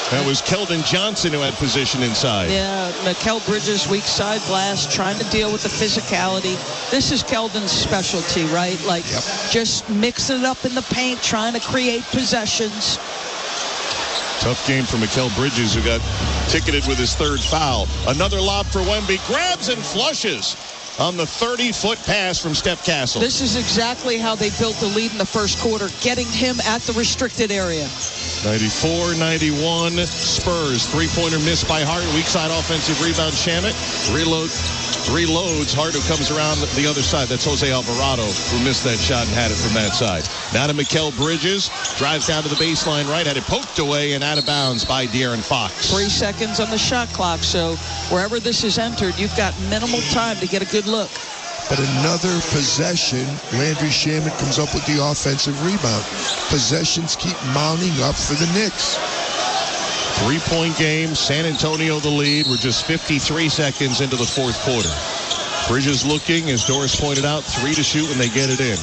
That was Keldon Johnson who had position inside. Yeah, Mikal Bridges, weak side blast, trying to deal with the physicality. This is Keldon's specialty, right? Like, just mixing it up in the paint, trying to create possessions. Tough game for Mikal Bridges, who got ticketed with his third foul. Another lob for Wemby. Grabs and flushes on the 30-foot pass from Steph Castle. This is exactly how they built the lead in the first quarter, getting him at the restricted area. 94-91 Spurs. Three-pointer missed by Hart. Weak side offensive rebound. Shamet reloads. Hart, who comes around the other side. That's Jose Alvarado, who missed that shot and had it from that side. Now to Mikal Bridges. Drives down to the baseline right. Had it poked away and out of bounds by De'Aaron Fox. 3 seconds on the shot clock. So wherever this is entered, you've got minimal time to get a good look. But another possession, Landry Shamet comes up with the offensive rebound. Possessions keep mounting up for the Knicks. 3-point game, San Antonio the lead. We're just 53 seconds into the fourth quarter. Bridges looking, as Doris pointed out, 3 to shoot when they get it in.